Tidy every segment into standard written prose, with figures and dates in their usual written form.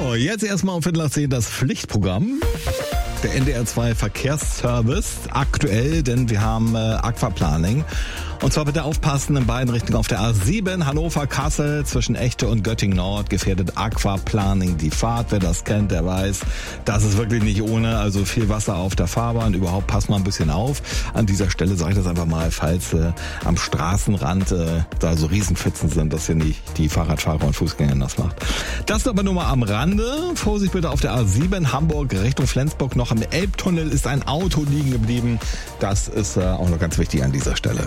So, jetzt erstmal um 9:15 das Pflichtprogramm. Der NDR 2 Verkehrsservice, aktuell, denn wir haben Aquaplaning. Und zwar bitte aufpassen in beiden Richtungen auf der A7, Hannover-Kassel, zwischen Echte und Göttingen-Nord, gefährdet Aquaplaning die Fahrt. Wer das kennt, der weiß, das ist wirklich nicht ohne, also viel Wasser auf der Fahrbahn. Überhaupt passt mal ein bisschen auf. An dieser Stelle sage ich das einfach mal, falls am Straßenrand da so Riesenpfützen sind, dass ihr nicht die Fahrradfahrer und Fußgänger nass macht. Das aber nur mal am Rande. Vorsicht bitte auf der A7, Hamburg Richtung Flensburg. Noch im Elbtunnel ist ein Auto liegen geblieben. Das ist auch noch ganz wichtig an dieser Stelle.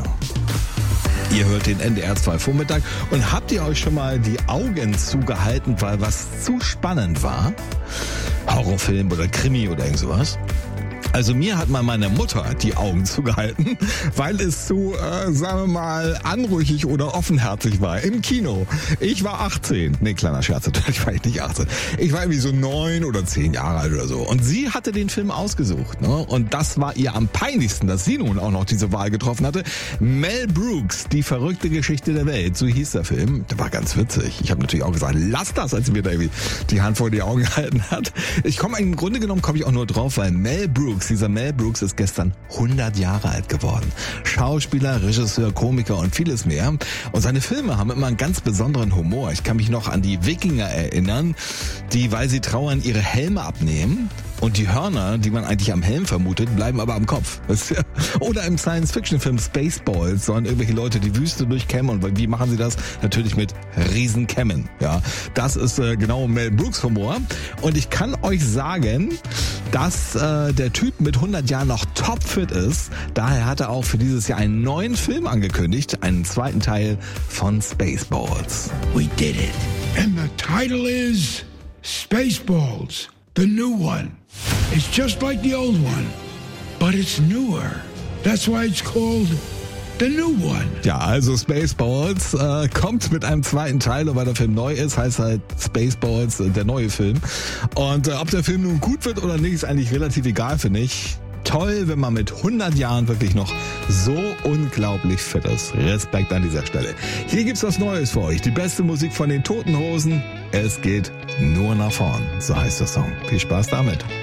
Ihr hört den NDR 2 Vormittag und habt ihr euch schon mal die Augen zugehalten, weil was zu spannend war? Horrorfilm oder Krimi oder irgend sowas? Also mir hat mal meine Mutter die Augen zugehalten, weil es zu, sagen wir mal, anrüchig oder offenherzig war im Kino. Ich war 18. Nee, kleiner Scherz, natürlich war ich nicht 18. Ich war irgendwie so 9 oder 10 Jahre alt oder so. Und sie hatte den Film ausgesucht, ne? Und das war ihr am peinlichsten, dass sie nun auch noch diese Wahl getroffen hatte. Mel Brooks, die verrückte Geschichte der Welt, so hieß der Film. Der war ganz witzig. Ich habe natürlich auch gesagt, lass das, als sie mir da irgendwie die Hand vor die Augen gehalten hat. Im Grunde genommen komme ich auch nur drauf, weil dieser Mel Brooks ist gestern 100 Jahre alt geworden. Schauspieler, Regisseur, Komiker und vieles mehr. Und seine Filme haben immer einen ganz besonderen Humor. Ich kann mich noch an die Wikinger erinnern, die, weil sie trauern, ihre Helme abnehmen. Und die Hörner, die man eigentlich am Helm vermutet, bleiben aber am Kopf. Oder im Science-Fiction-Film Spaceballs sollen irgendwelche Leute die Wüste durchkämmen. Und wie machen sie das? Natürlich mit Riesenkämmen. Ja, das ist genau Mel Brooks Humor. Und ich kann euch sagen, dass der Typ mit 100 Jahren noch topfit ist. Daher hat er auch für dieses Jahr einen neuen Film angekündigt. Einen zweiten Teil von Spaceballs. We did it. And the title is Spaceballs, the new one. It's just like the old one, but it's newer. That's why it's called the new one. Ja, also Spaceballs kommt mit einem zweiten Teil, und weil der Film neu ist, heißt halt Spaceballs der neue Film. Und ob der Film nun gut wird oder nicht, ist eigentlich relativ egal, finde ich. Toll, wenn man mit 100 Jahren wirklich noch so unglaublich fit ist. Respekt an dieser Stelle. Hier gibt's was Neues für euch. Die beste Musik von den Toten Hosen. Es geht nur nach vorn. So heißt der Song. Viel Spaß damit.